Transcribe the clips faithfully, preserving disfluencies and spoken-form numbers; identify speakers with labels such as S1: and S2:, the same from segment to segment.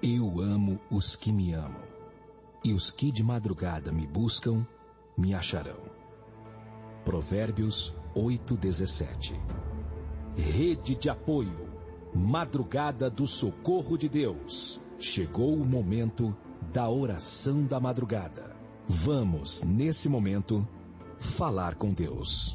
S1: Eu amo os que me amam, e os que de madrugada me buscam, me acharão. Provérbios oito, dezessete. Rede de apoio, Madrugada do Socorro de Deus. Chegou o momento da oração da madrugada. Vamos, nesse momento, falar com Deus.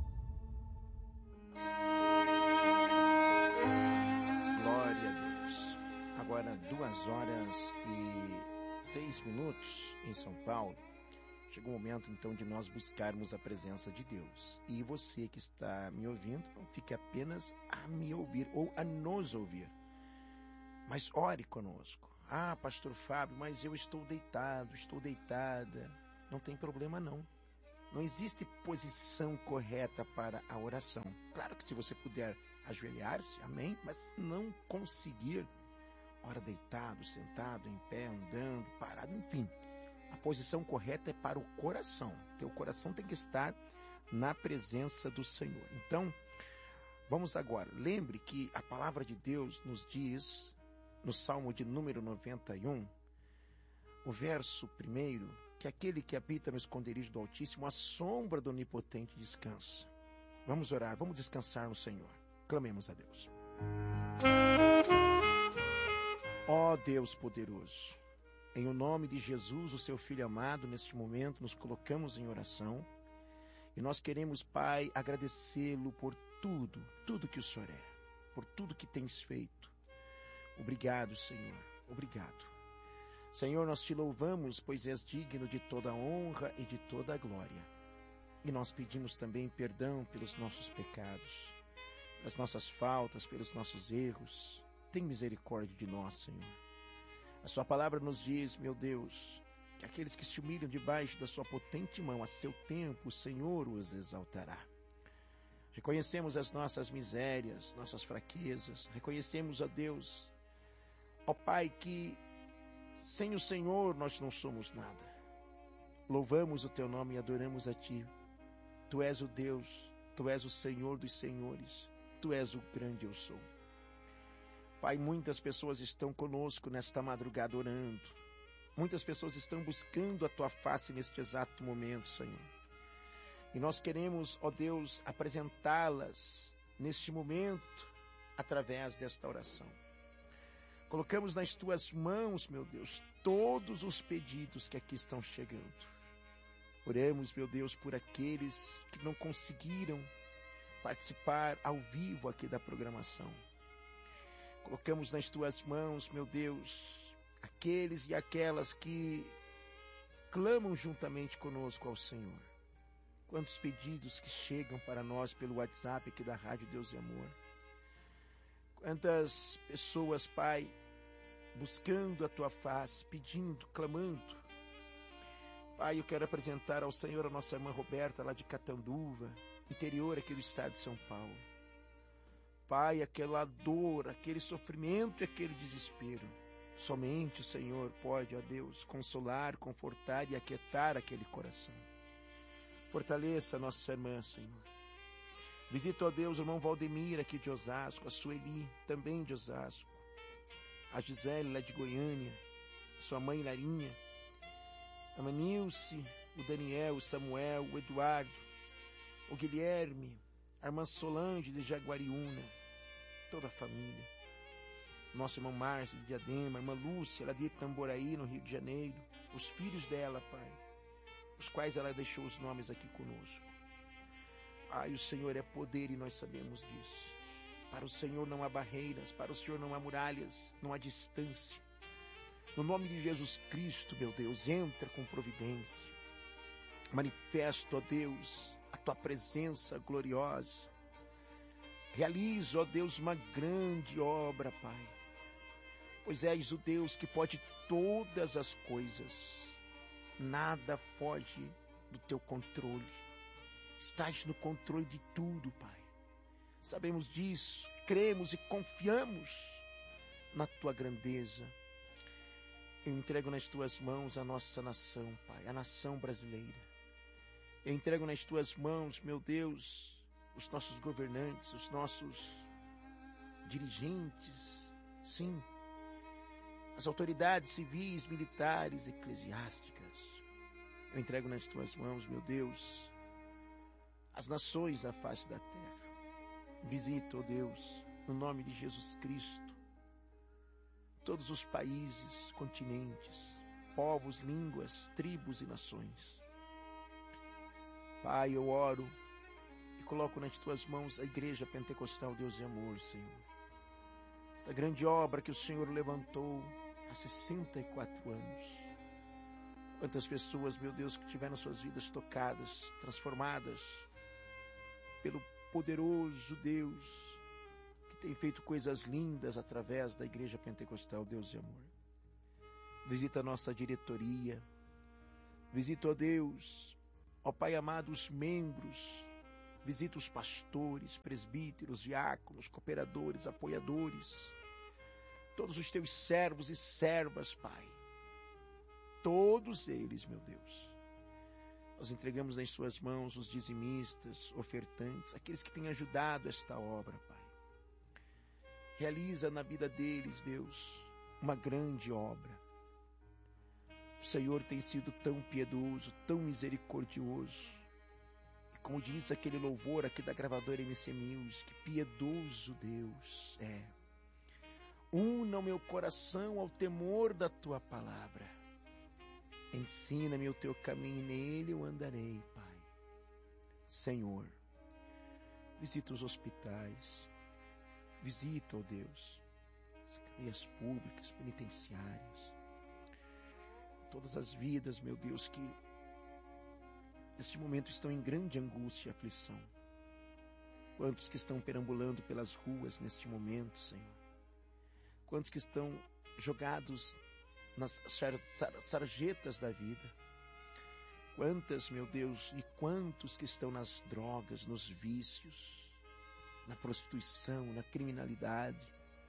S2: Glória a Deus. Agora, duas horas e seis minutos em São Paulo. Chegou o momento, então, de nós buscarmos a presença de Deus. E você que está me ouvindo, não fique apenas a me ouvir ou a nos ouvir, mas ore conosco. Ah, pastor Fábio, mas eu estou deitado, estou deitada. Não tem problema, não. Não existe posição correta para a oração. Claro que se você puder ajoelhar-se, amém, mas não conseguir, ora deitado, sentado, em pé, andando, parado, enfim. A posição correta é para o coração. Teu coração tem que estar na presença do Senhor. Então, vamos agora. Lembre que a palavra de Deus nos diz, no Salmo de número noventa e um, o verso primeiro, que aquele que habita no esconderijo do Altíssimo, a sombra do Onipotente descansa. Vamos orar, vamos descansar no Senhor. Clamemos a Deus. Ó Deus poderoso, em o nome de Jesus, o seu Filho amado, neste momento nos colocamos em oração e nós queremos, Pai, agradecê-lo por tudo, tudo que o Senhor é, por tudo que tens feito. Obrigado, Senhor, obrigado. Senhor, nós te louvamos, pois és digno de toda a honra e de toda a glória. E nós pedimos também perdão pelos nossos pecados, pelas nossas faltas, pelos nossos erros. Tem misericórdia de nós, Senhor. A sua palavra nos diz, meu Deus, que aqueles que se humilham debaixo da sua potente mão, a seu tempo o Senhor os exaltará. Reconhecemos as nossas misérias, nossas fraquezas. Reconhecemos, ó Deus, ó Pai, que sem o Senhor nós não somos nada. Louvamos o teu nome e adoramos a ti. Tu és o Deus, tu és o Senhor dos senhores, tu és o grande eu sou. Pai, muitas pessoas estão conosco nesta madrugada orando. Muitas pessoas estão buscando a tua face neste exato momento, Senhor. E nós queremos, ó Deus, apresentá-las neste momento através desta oração. Colocamos nas tuas mãos, meu Deus, todos os pedidos que aqui estão chegando. Oramos, meu Deus, por aqueles que não conseguiram participar ao vivo aqui da programação. Colocamos nas tuas mãos, meu Deus, aqueles e aquelas que clamam juntamente conosco ao Senhor. Quantos pedidos que chegam para nós pelo WhatsApp aqui da Rádio Deus e Amor. Quantas pessoas, Pai, buscando a tua face, pedindo, clamando. Pai, eu quero apresentar ao Senhor a nossa irmã Roberta, lá de Catanduva, interior aqui do estado de São Paulo. Pai, aquela dor, aquele sofrimento e aquele desespero. Somente o Senhor pode, ó Deus, consolar, confortar e aquietar aquele coração. Fortaleça a nossa irmã, Senhor. Visita, ó Deus, o irmão Valdemir aqui de Osasco, a Sueli, também de Osasco, a Gisele lá de Goiânia, sua mãe Larinha, a Manilce, o Daniel, o Samuel, o Eduardo, o Guilherme, a irmã Solange de Jaguariúna, toda a família. Nosso irmão Márcio de Diadema, a irmã Lúcia, lá de Itamboraí, no Rio de Janeiro, os filhos dela, Pai, os quais ela deixou os nomes aqui conosco. Pai, o Senhor é poder e nós sabemos disso. Para o Senhor não há barreiras, para o Senhor não há muralhas, não há distância. No nome de Jesus Cristo, meu Deus, entra com providência. Manifesta, ó Deus, a tua presença gloriosa. Realiza, ó Deus, uma grande obra, Pai. Pois és o Deus que pode todas as coisas. Nada foge do teu controle. Estás no controle de tudo, Pai. Sabemos disso, cremos e confiamos na tua grandeza. Eu entrego nas tuas mãos a nossa nação, Pai, a nação brasileira. Eu entrego nas tuas mãos, meu Deus, os nossos governantes, os nossos dirigentes, sim. as autoridades civis, militares, eclesiásticas. Eu entrego nas tuas mãos, meu Deus, as nações à face da terra. Visita, ó Deus, no nome de Jesus Cristo, todos os países, continentes, povos, línguas, tribos e nações. Pai, eu oro e coloco nas tuas mãos a Igreja Pentecostal Deus e Amor, Senhor. Esta grande obra que o Senhor levantou há sessenta e quatro anos. Quantas pessoas, meu Deus, que tiveram suas vidas tocadas, transformadas pelo poderoso Deus, que tem feito coisas lindas através da Igreja Pentecostal Deus e Amor. Visita a nossa diretoria, visita, ó Deus, ó Pai amado, os membros, visita os pastores, presbíteros, diáconos, cooperadores, apoiadores, todos os teus servos e servas, Pai. Todos eles, meu Deus. Nós entregamos nas suas mãos os dizimistas, ofertantes, aqueles que têm ajudado esta obra, Pai. Realiza na vida deles, Deus, uma grande obra. O Senhor tem sido tão piedoso, tão misericordioso. E como diz aquele louvor aqui da gravadora M C Music, piedoso Deus é. Una o meu coração ao temor da tua palavra. Ensina-me o teu caminho, e nele eu andarei, Pai. Senhor, visita os hospitais, visita, ó Deus, as cadeias públicas, penitenciárias, todas as vidas, meu Deus, que neste momento estão em grande angústia e aflição. Quantos que estão perambulando pelas ruas neste momento, Senhor? Quantos que estão jogados nas sarjetas da vida? Quantas, meu Deus, e quantos que estão nas drogas, nos vícios, na prostituição, na criminalidade.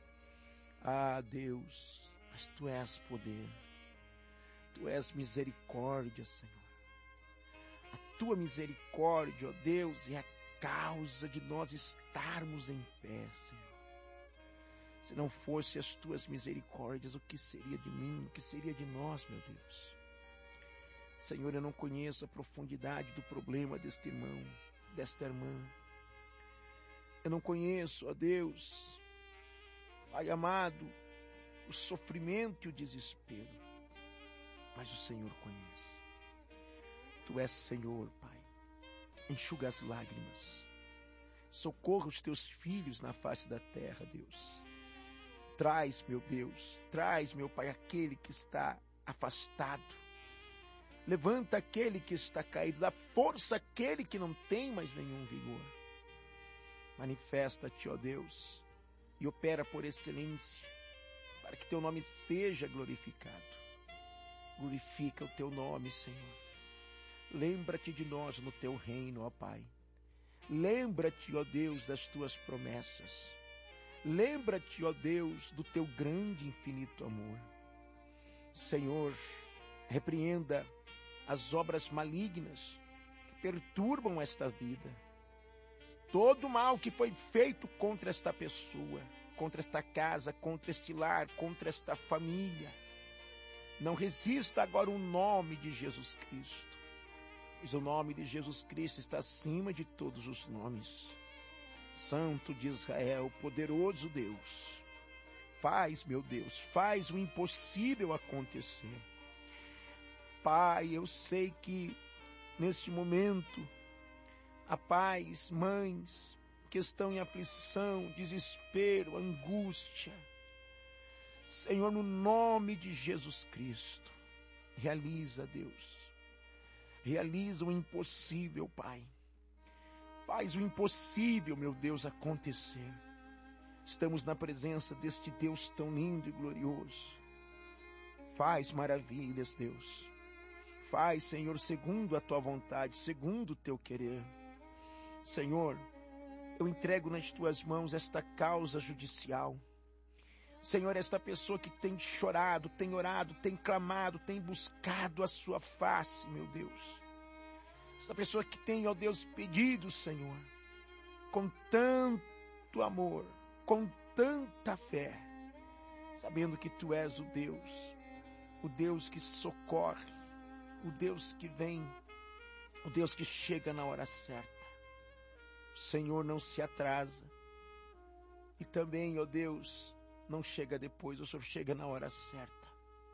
S2: Ah, Deus, mas Tu és poder, Tu és misericórdia, Senhor. A Tua misericórdia, ó Deus, é a causa de nós estarmos em pé, Senhor. Se não fosse as Tuas misericórdias, o que seria de mim, o que seria de nós, meu Deus? Senhor, eu não conheço a profundidade do problema deste irmão, desta irmã. Eu não conheço, ó Deus, Pai amado, o sofrimento e o desespero, mas o Senhor conhece. Tu és Senhor, Pai, enxuga as lágrimas, socorra os Teus filhos na face da terra, Deus. Traz, meu Deus, traz, meu Pai, aquele que está afastado. Levanta aquele que está caído, dá força àquele que não tem mais nenhum vigor. Manifesta-te, ó Deus, e opera por excelência, para que Teu nome seja glorificado. Glorifica o Teu nome, Senhor. Lembra-te de nós no Teu reino, ó Pai. Lembra-te, ó Deus, das Tuas promessas. Lembra-te, ó Deus, do Teu grande e infinito amor. Senhor, repreenda as obras malignas que perturbam esta vida. Todo mal que foi feito contra esta pessoa, contra esta casa, contra este lar, contra esta família. Não resista agora o nome de Jesus Cristo, pois o nome de Jesus Cristo está acima de todos os nomes. Santo de Israel, poderoso Deus, faz, meu Deus, faz o impossível acontecer. Pai, eu sei que neste momento há pais, mães que estão em aflição, desespero, angústia. Senhor, no nome de Jesus Cristo, realiza, Deus, realiza o impossível, Pai. Faz o impossível, meu Deus, acontecer. Estamos na presença deste Deus tão lindo e glorioso. Faz maravilhas, Deus. Faz, Senhor, segundo a Tua vontade, segundo o Teu querer. Senhor, eu entrego nas Tuas mãos esta causa judicial. Senhor, esta pessoa que tem chorado, tem orado, tem clamado, tem buscado a Sua face, meu Deus. Esta pessoa que tem, ó Deus, pedido, Senhor, com tanto amor, com tanta fé, sabendo que Tu és o Deus, o Deus que socorre, o Deus que vem, o Deus que chega na hora certa. O Senhor não se atrasa e também, ó Deus, não chega depois, o Senhor chega na hora certa.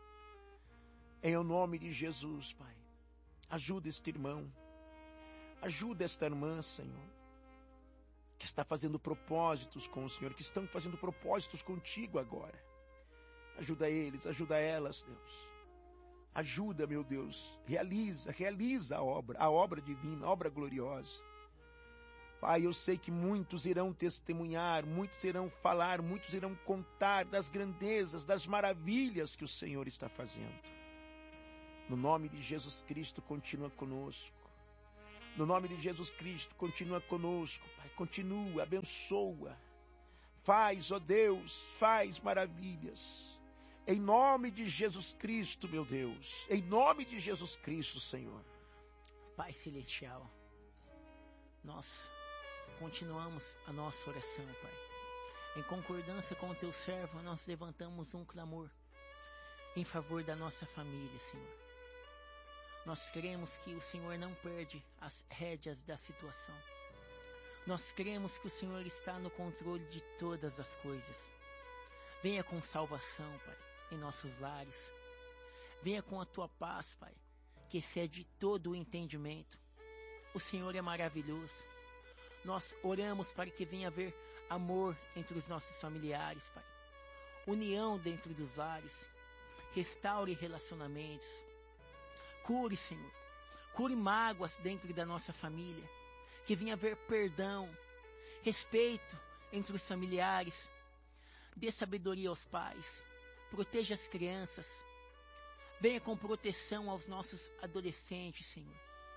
S2: Em o nome de Jesus, Pai, ajuda este irmão, ajuda esta irmã, Senhor, que está fazendo propósitos com o Senhor, que estão fazendo propósitos contigo agora. Ajuda eles, ajuda elas, Deus. Ajuda, meu Deus, realiza, realiza a obra, a obra divina, a obra gloriosa. Pai, eu sei que muitos irão testemunhar, muitos irão falar, muitos irão contar das grandezas, das maravilhas que o Senhor está fazendo. No nome de Jesus Cristo, continua conosco. No nome de Jesus Cristo, continua conosco, Pai. Continua, abençoa. Faz, ó Deus, faz maravilhas. Em nome de Jesus Cristo, meu Deus. Em nome de Jesus Cristo, Senhor.
S3: Pai Celestial, nós continuamos a nossa oração, Pai. Em concordância com o Teu servo, nós levantamos um clamor em favor da nossa família, Senhor. Nós cremos que o Senhor não perde as rédeas da situação. Nós cremos que o Senhor está no controle de todas as coisas. Venha com salvação, Pai, em nossos lares. Venha com a Tua paz, Pai, que excede todo o entendimento. O Senhor é maravilhoso. Nós oramos para que venha haver amor entre os nossos familiares, Pai. União dentro dos lares. Restaure relacionamentos. Cure, Senhor. Cure mágoas dentro da nossa família. Que venha haver perdão, respeito entre os familiares. Dê sabedoria aos pais. Proteja as crianças. Venha com proteção aos nossos adolescentes, Senhor.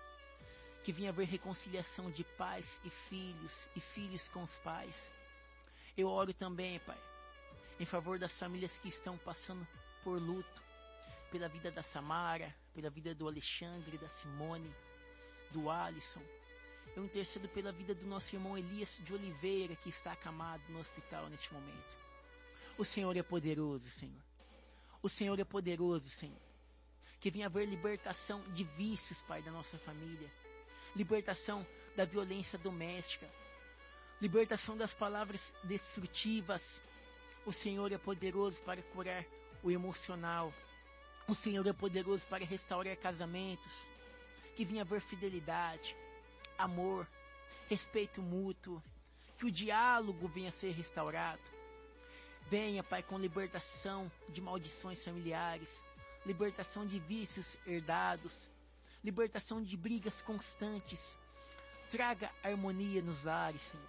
S3: Que venha haver reconciliação de pais e filhos, e filhos com os pais. Eu oro também, Pai, em favor das famílias que estão passando por luto, pela vida da Samara, pela vida do Alexandre, da Simone, do Alisson. Eu intercedo pela vida do nosso irmão Elias de Oliveira, que está acamado no hospital neste momento. O Senhor é poderoso, Senhor. O Senhor é poderoso, Senhor. Que venha haver libertação de vícios, Pai, da nossa família. Libertação da violência doméstica. Libertação das palavras destrutivas. O Senhor é poderoso para curar o emocional. O Senhor é poderoso para restaurar casamentos. Que venha haver fidelidade, amor, respeito mútuo. Que o diálogo venha a ser restaurado. Venha, Pai, com libertação de maldições familiares. Libertação de vícios herdados. Libertação de brigas constantes. Traga harmonia nos lares, Senhor.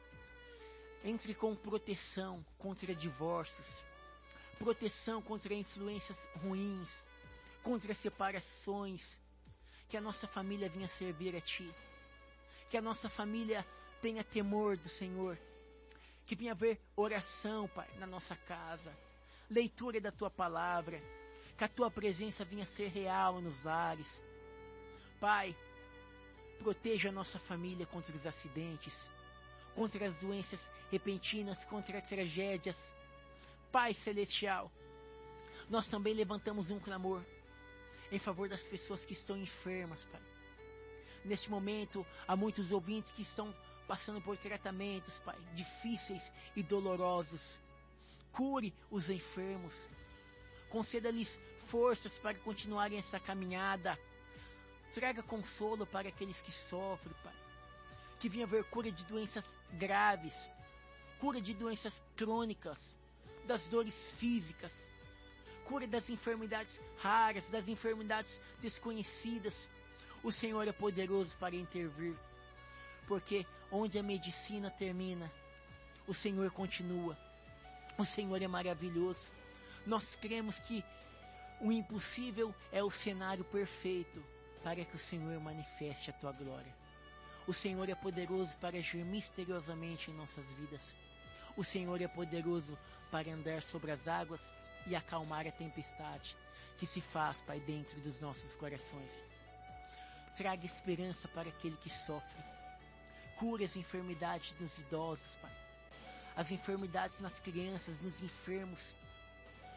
S3: Entre com proteção contra divórcios. Proteção contra influências ruins. Contra separações. Que a nossa família venha servir a Ti. Que a nossa família tenha temor do Senhor. Que venha haver oração, Pai, na nossa casa. Leitura da Tua palavra. Que a Tua presença venha ser real nos lares. Pai, proteja a nossa família contra os acidentes, contra as doenças repentinas, contra as tragédias. Pai Celestial, nós também levantamos um clamor em favor das pessoas que estão enfermas, Pai. Neste momento, há muitos ouvintes que estão passando por tratamentos, Pai, difíceis e dolorosos. Cure os enfermos. Conceda-lhes forças para continuarem essa caminhada. Traga consolo para aqueles que sofrem, Pai. Que venha haver cura de doenças graves, cura de doenças crônicas, das dores físicas, cura das enfermidades raras, das enfermidades desconhecidas. O Senhor é poderoso para intervir, porque onde a medicina termina, o Senhor continua. O Senhor é maravilhoso. Nós cremos que o impossível é o cenário perfeito para que o Senhor manifeste a Tua glória. O Senhor é poderoso para agir misteriosamente em nossas vidas. O Senhor é poderoso para andar sobre as águas e acalmar a tempestade que se faz, Pai, dentro dos nossos corações. Traga esperança para aquele que sofre. Cure as enfermidades nos idosos, Pai. As enfermidades nas crianças, nos enfermos.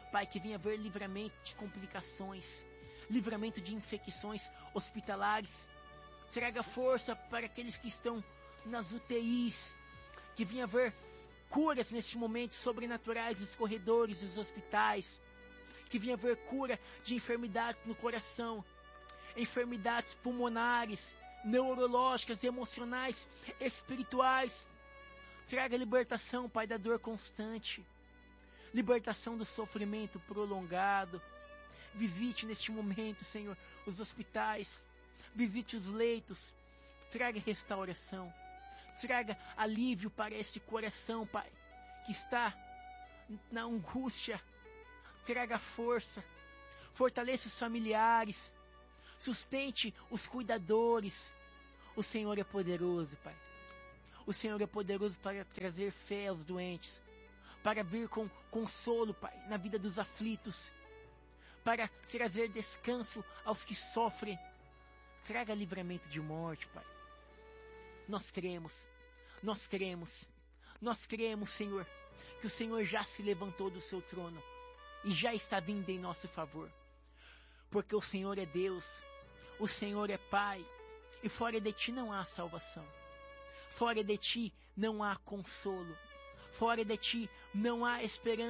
S3: Pai, que venha haver livramento de complicações, livramento de infecções hospitalares. Traga força para aqueles que estão nas U T Is, que venha haver curas neste momento sobrenaturais nos corredores dos hospitais, que venha haver cura de enfermidades no coração, enfermidades pulmonares, neurológicas, emocionais, espirituais. Traga libertação, Pai, da dor constante, libertação do sofrimento prolongado. Visite neste momento, Senhor, os hospitais, visite os leitos, traga restauração, traga alívio para este coração, Pai, que está na angústia. Traga força, fortaleça os familiares, sustente os cuidadores. O Senhor é poderoso, Pai. O Senhor é poderoso para trazer fé aos doentes, para vir com consolo, Pai, na vida dos aflitos, para trazer descanso aos que sofrem. Traga livramento de morte, Pai. Nós cremos, nós cremos, nós cremos, Senhor, que o Senhor já se levantou do seu trono e já está vindo em nosso favor. Porque o Senhor é Deus, o Senhor é Pai, e fora de Ti não há salvação. Fora de Ti não há consolo. Fora de Ti não há esperança.